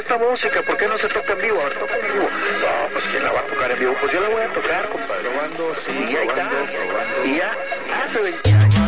esta música, ¿por qué no se toca en vivo? A ver, toca en vivo. No, pues ¿quién la va a tocar en vivo? Pues yo la voy a tocar, compadre. Probando, sí, Y ahí está. probando. Y ya, hace 20 años.